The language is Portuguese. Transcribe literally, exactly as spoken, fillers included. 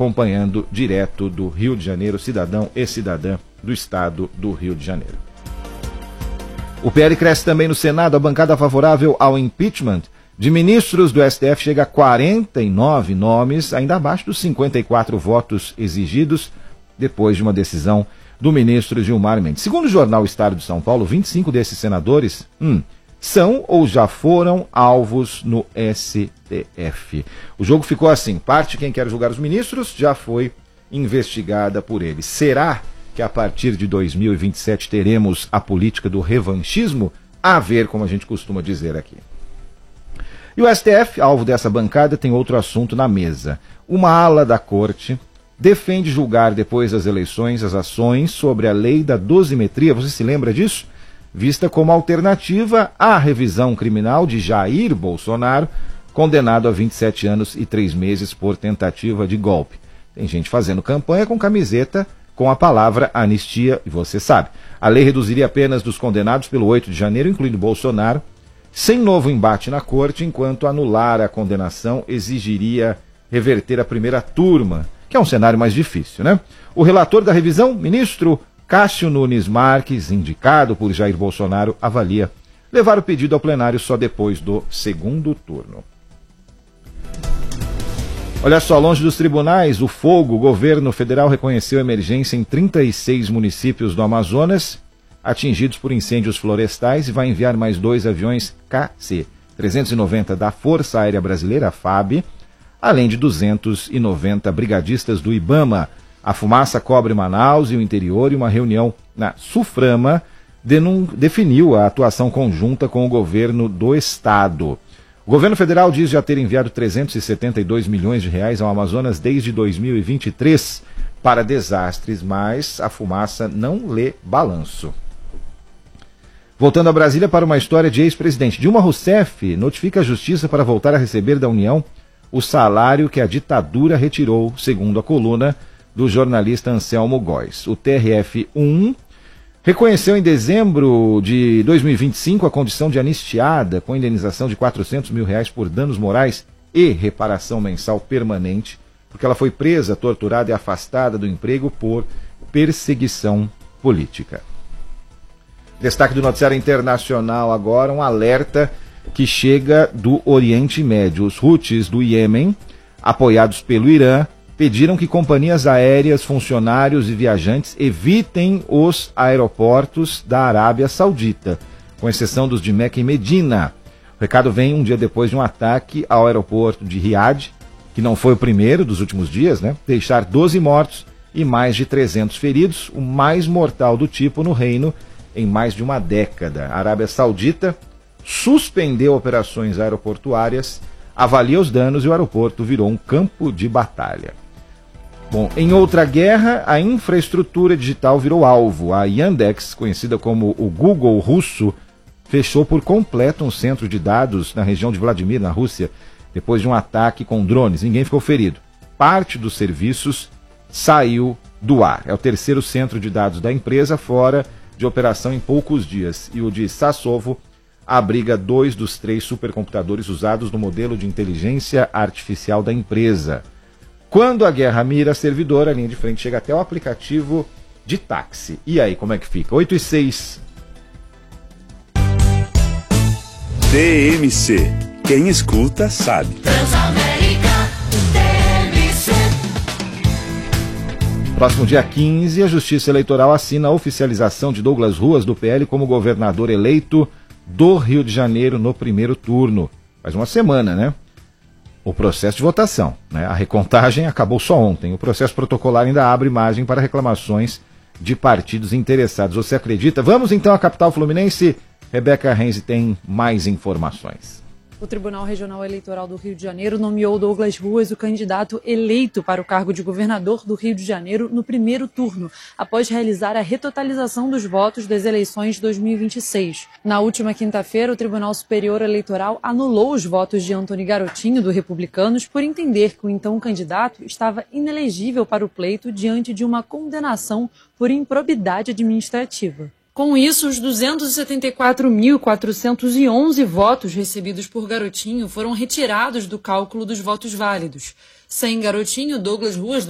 acompanhando direto do Rio de Janeiro, cidadão e cidadã do estado do Rio de Janeiro. O P L cresce também no Senado. A bancada favorável ao impeachment de ministros do S T F chega a quarenta e nove nomes, ainda abaixo dos cinquenta e quatro votos exigidos, depois de uma decisão do ministro Gilmar Mendes. Segundo o jornal Estado de São Paulo, vinte e cinco desses senadores hum, são ou já foram alvos no S T F. O jogo ficou assim: parte quem quer julgar os ministros já foi investigada por eles. Será que a partir de dois mil e vinte e sete teremos a política do revanchismo? A ver, como a gente costuma dizer aqui. E o S T F, alvo dessa bancada, tem outro assunto na mesa. Uma ala da corte defende julgar depois das eleições as ações sobre a lei da dosimetria, você se lembra disso? Vista como alternativa à revisão criminal de Jair Bolsonaro, condenado a vinte e sete anos e três meses por tentativa de golpe. Tem gente fazendo campanha com camiseta com a palavra anistia, e você sabe. A lei reduziria apenas dos condenados pelo oito de janeiro, incluindo Bolsonaro, sem novo embate na corte, enquanto anular a condenação exigiria reverter a primeira turma, que é um cenário mais difícil, né? O relator da revisão, ministro Cássio Nunes Marques, indicado por Jair Bolsonaro, avalia levar o pedido ao plenário só depois do segundo turno. Olha só, longe dos tribunais, o fogo, o governo federal reconheceu emergência em trinta e seis municípios do Amazonas, atingidos por incêndios florestais, e vai enviar mais dois aviões K C trezentos e noventa da Força Aérea Brasileira, a F A B, além de duzentos e noventa brigadistas do IBAMA. A fumaça cobre Manaus e o interior, e uma reunião na SUFRAMA definiu a atuação conjunta com o governo do estado. O governo federal diz já ter enviado trezentos e setenta e dois milhões de reais ao Amazonas desde dois mil e vinte e três para desastres, mas a fumaça não lê balanço. Voltando a Brasília para uma história de ex-presidente. Dilma Rousseff notifica a Justiça para voltar a receber da União o salário que a ditadura retirou, segundo a coluna do jornalista Anselmo Góes. O T R F um reconheceu em dezembro de dois mil e vinte e cinco a condição de anistiada, com indenização de quatrocentos mil reais por danos morais e reparação mensal permanente, porque ela foi presa, torturada e afastada do emprego por perseguição política. Destaque do noticiário internacional agora, um alerta que chega do Oriente Médio. Os Houthis do Iêmen, apoiados pelo Irã, pediram que companhias aéreas, funcionários e viajantes evitem os aeroportos da Arábia Saudita, com exceção dos de Meca e Medina. O recado vem um dia depois de um ataque ao aeroporto de Riad, que não foi o primeiro dos últimos dias, né? Deixar doze mortos e mais de trezentos feridos, o mais mortal do tipo no reino em mais de uma década. A Arábia Saudita suspendeu operações aeroportuárias, avalia os danos e o aeroporto virou um campo de batalha. Bom, em outra guerra, a infraestrutura digital virou alvo. A Yandex, conhecida como o Google russo, fechou por completo um centro de dados na região de Vladimir, na Rússia, depois de um ataque com drones. Ninguém ficou ferido. Parte dos serviços saiu do ar. É o terceiro centro de dados da empresa fora de operação em poucos dias. E o de Sassovo abriga dois dos três supercomputadores usados no modelo de inteligência artificial da empresa. Quando a guerra mira servidor, a linha de frente chega até o aplicativo de táxi. E aí, como é que fica? oito e seis. T M C. Quem escuta, sabe. Transamérica, T M C. Próximo dia quinze, a Justiça Eleitoral assina a oficialização de Douglas Ruas, do P L, como governador eleito do Rio de Janeiro no primeiro turno. Faz uma semana, né? O processo de votação, né? A recontagem acabou só ontem. O processo protocolar ainda abre margem para reclamações de partidos interessados. Você acredita? Vamos então à capital fluminense. Rebeca Renzi tem mais informações. O Tribunal Regional Eleitoral do Rio de Janeiro nomeou Douglas Ruas o candidato eleito para o cargo de governador do Rio de Janeiro no primeiro turno, após realizar a retotalização dos votos das eleições de dois mil e vinte e seis. Na última quinta-feira, o Tribunal Superior Eleitoral anulou os votos de Antony Garotinho, do Republicanos, por entender que o então candidato estava inelegível para o pleito diante de uma condenação por improbidade administrativa. Com isso, os duzentos e setenta e quatro mil, quatrocentos e onze votos recebidos por Garotinho foram retirados do cálculo dos votos válidos. Sem Garotinho, Douglas Ruas,